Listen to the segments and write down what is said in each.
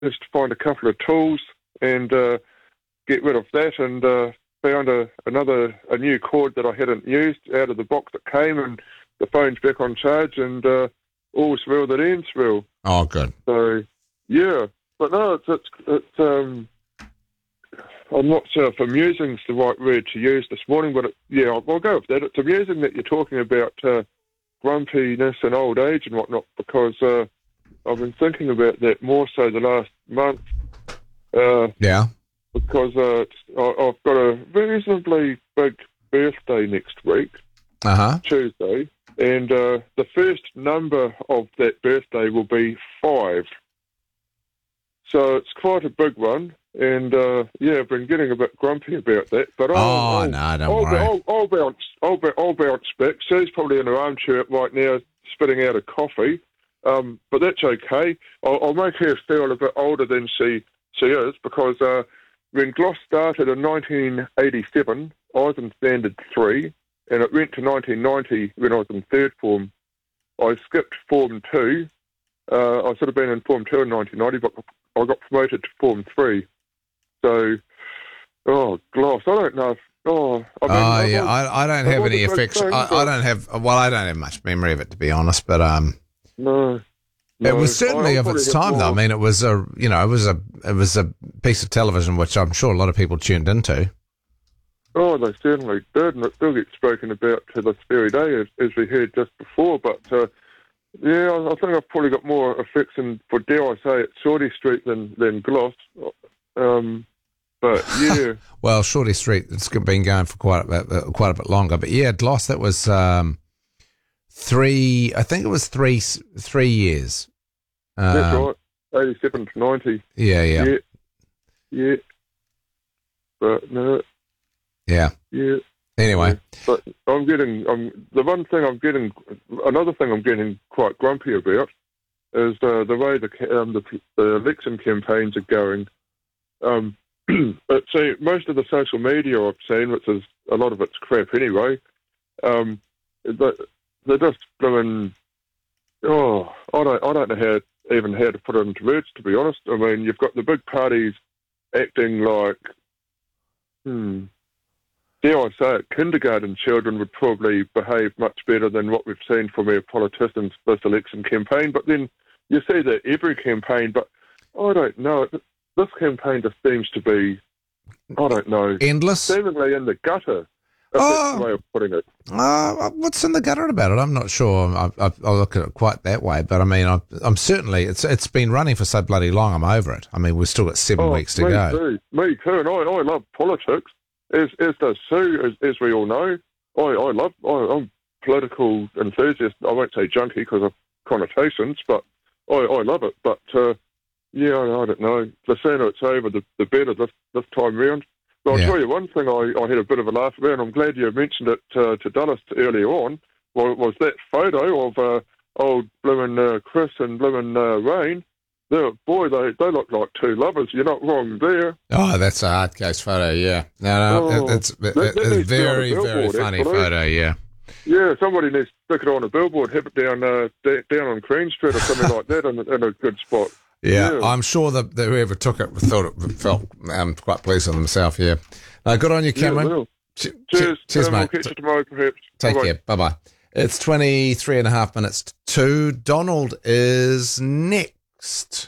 just find a couple of tools and get rid of that, and found a new cord that I hadn't used out of the box that came, and the phone's back on charge, and all's well that ends well. Oh, good. So, yeah. But no, it's I'm not sure if amusing's the right word to use this morning, but I'll go with that. It's amusing that you're talking about grumpiness and old age and whatnot, because I've been thinking about that more so the last month. Because I've got a reasonably big birthday next week, Tuesday, and the first number of that birthday will be 5. So it's quite a big one, and I've been getting a bit grumpy about that. But don't worry. I'll bounce back. Sue's probably in her armchair right now, spitting out a coffee, but that's okay. I'll make her feel a bit older than she is, because when Gloss started in 1987, I was in Standard 3, and it went to 1990 when I was in 3rd form. I skipped Form 2. I should have been in Form 2 in 1990, but I got promoted to Form 3. So, Gloss, I don't know if... I don't have any effects. I don't have much memory of it, to be honest, but... No. It was certainly of its time, though. I mean, it was a piece of television which I'm sure a lot of people tuned into. Oh, they certainly did, and it still gets spoken about to this very day, as we heard just before. But I think I've probably got more affection for, dare I say it, Shorty Street than Gloss. But yeah. Well, Shorty Street, it's been going for quite a bit longer. But yeah, Gloss, that was 3. I think it was 3 years. That's right, 87 to 90. Yeah. But no. Yeah. Anyway. But another thing I'm getting quite grumpy about is the way the election campaigns are going. See, most of the social media I've seen, which is a lot of it's crap anyway, they're just doing. I don't know how to put it into words, to be honest. I mean, you've got the big parties acting like, dare I say it, kindergarten children would probably behave much better than what we've seen from our politicians this election campaign. But then you see that every campaign, but I don't know. This campaign just seems to be, I don't know, endless, seemingly in the gutter. That's the way of putting it. What's in the gutter about it? I'm not sure. I'll look at it quite that way, but I mean, I'm certainly. It's been running for so bloody long. I'm over it. I mean, we've still got 7 weeks to go. Me too, and I love politics, as does Sue, as we all know. I'm political enthusiast. I won't say junkie because of connotations, but I love it. But I don't know. The sooner it's over, the better this time round. But I'll tell you one thing I had a bit of a laugh about, and I'm glad you mentioned it to Dallas earlier on, was that photo of old bloomin' Chris and bloomin' Rain. They look like two lovers. You're not wrong there. Oh, that's a hard case photo, yeah. No, it's a very, very funny photo, yeah. Yeah, somebody needs to stick it on a billboard, have it down on Queen Street or something like that in a good spot. Yeah, I'm sure that whoever took it felt quite pleased with himself, yeah. Good on you, Cameron. Cheers, mate. We'll catch you tomorrow, perhaps. Take care. Bye-bye. It's 23 and a half minutes to 2. Donald is next.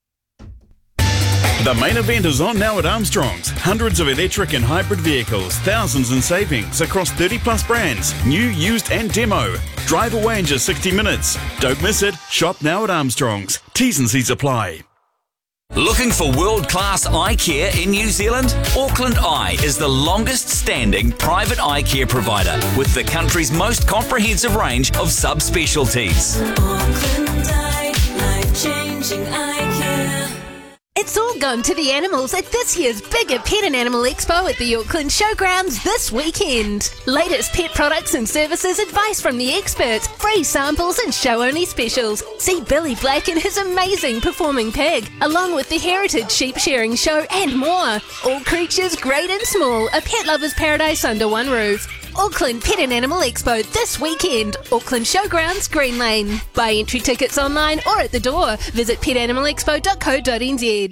The main event is on now at Armstrong's. Hundreds of electric and hybrid vehicles, thousands in savings across 30 plus brands, new, used and demo. Drive away in just 60 minutes. Don't miss it. Shop now at Armstrong's. T's and C's apply. Looking for world-class eye care in New Zealand? Auckland Eye is the longest-standing private eye care provider with the country's most comprehensive range of subspecialties. Auckland Eye, life-changing eye care. It's all gone to the animals at this year's bigger Pet and Animal Expo at the Auckland Showgrounds this weekend. Latest pet products and services, advice from the experts, free samples and show-only specials. See Billy Black and his amazing performing pig, along with the Heritage Sheep Sharing Show and more. All creatures great and small, a pet lover's paradise under one roof. Auckland Pet and Animal Expo this weekend. Auckland Showgrounds, Green Lane. Buy entry tickets online or at the door. Visit petanimalexpo.co.nz.